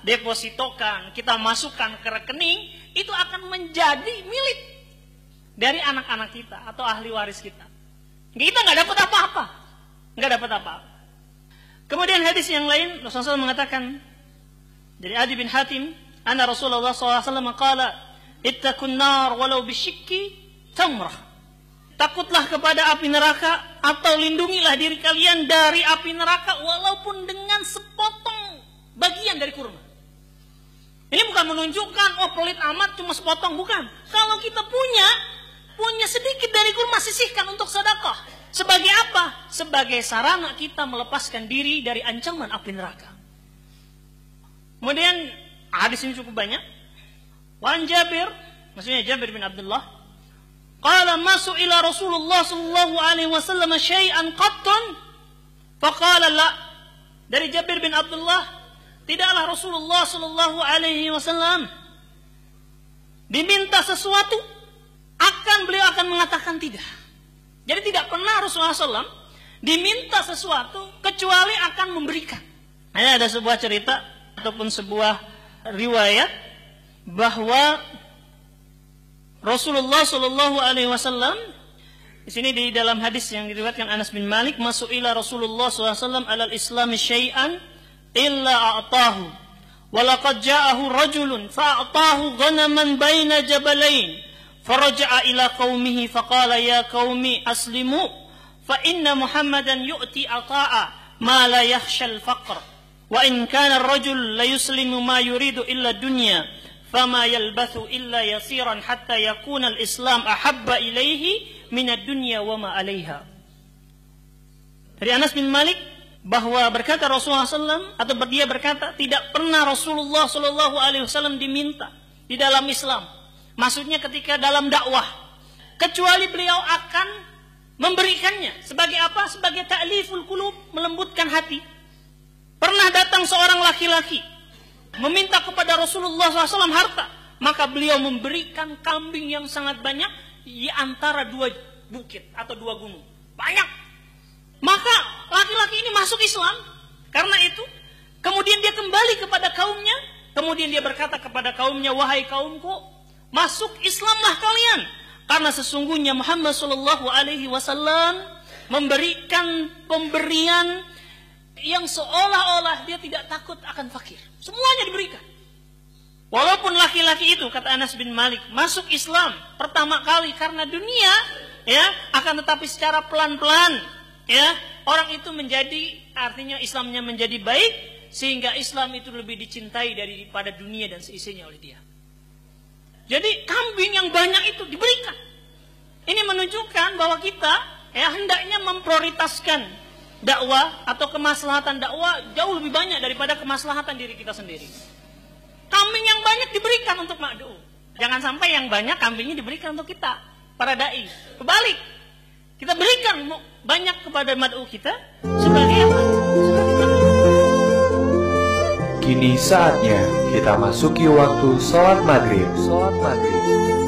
depositokan, kita masukkan ke rekening, itu akan menjadi milik dari anak-anak kita atau ahli waris kita. Kita nggak dapat apa-apa, nggak dapat apa-apa. Kemudian hadis yang lain Rasulullah SAW mengatakan dari Adi bin Hatim, anna Rasulullah SAW qala, ittaqun nar walau bisyikki tamrah. Takutlah kepada api neraka atau lindungilah diri kalian dari api neraka walaupun dengan sepotong bagian dari kurma. Ini bukan menunjukkan oh pelit amat cuma sepotong, bukan. Kalau kita punya sedikit dari kurma, sisihkan untuk sedekah. Sebagai apa? Sebagai sarana kita melepaskan diri dari ancaman api neraka. Kemudian hadis ini cukup banyak. Wan Jabir, maksudnya Jabir bin Abdullah, qala masu ila Rasulullah sallallahu alaihi wasallam syai'an qattun, faqala la. Dari Jabir bin Abdullah, tidaklah Rasulullah sallallahu alaihi wasallam diminta sesuatu beliau akan mengatakan tidak. Jadi tidak pernah Rasulullah SAW diminta sesuatu kecuali akan memberikan. Ini ada sebuah cerita ataupun sebuah riwayat bahwa Rasulullah SAW di sini di dalam hadis yang diriwayatkan Anas bin Malik, masu'ila Rasulullah SAW alal Islami syai'an illa a'tahu walaqad ja'ahu rajulun fa'atahu ghanaman baina jabalain faraja'a ila qaumihi faqala ya qaumi aslimu fa inna Muhammadan yu'ti ata'a ma la yakhshal faqr wa in kana ar-rajul la yuslimu ma yuridu illa dunya fama yalbathu illa yasiran hatta yakuna al-islam ahabba ilaihi min ad-dunya wa ma 'alaiha. Dari Anas bin Malik bahwa berkata Rasulullah SAW atau dia berkata tidak pernah Rasulullah SAW diminta di dalam Islam, maksudnya ketika dalam dakwah, kecuali beliau akan memberikannya. Sebagai apa? Sebagai ta'liful qulub, melembutkan hati. Pernah datang seorang laki-laki meminta kepada Rasulullah SAW harta, maka beliau memberikan kambing yang sangat banyak di antara dua bukit atau dua gunung. Banyak. Maka laki-laki ini masuk Islam. Karena itu, kemudian dia kembali kepada kaumnya, kemudian dia berkata kepada kaumnya, wahai kaumku, masuk Islamlah kalian, karena sesungguhnya Muhammad SAW memberikan pemberian yang seolah-olah dia tidak takut akan fakir. Semuanya diberikan. Walaupun laki-laki itu, kata Anas bin Malik, masuk Islam pertama kali karena dunia, ya, akan tetapi secara pelan-pelan, ya, orang itu menjadi, artinya Islamnya menjadi baik, sehingga Islam itu lebih dicintai daripada dunia dan seisinya oleh dia. Jadi kambing yang banyak itu diberikan. Ini menunjukkan bahwa kita hendaknya memprioritaskan dakwah atau kemaslahatan dakwah jauh lebih banyak daripada kemaslahatan diri kita sendiri. Kambing yang banyak diberikan untuk mad'u. Jangan sampai yang banyak kambingnya diberikan untuk kita, para dai. Kebalik, kita berikan banyak kepada mad'u kita sebagai apa? Kini saatnya kita masuki waktu sholat maghrib.